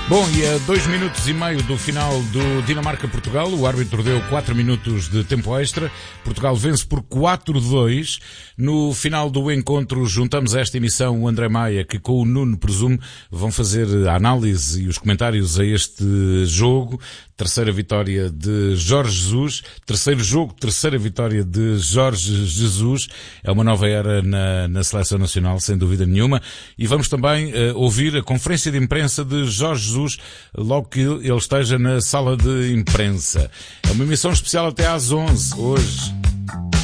Bom, e a 2 minutos e meio do final do Dinamarca-Portugal, o árbitro deu 4 minutos de tempo extra. Portugal vence por 4-2. No final do encontro, juntamos a esta emissão o André Maia, que com o Nuno, presumo, vão fazer a análise e os comentários a este jogo. Terceira vitória de Jorge Jesus. Terceiro jogo, terceira vitória de Jorge Jesus. É uma nova era na Seleção Nacional, sem dúvida nenhuma. E vamos também ouvir a conferência de imprensa de Jorge Jesus, logo que ele esteja na sala de imprensa. É uma emissão especial até às 11 hoje.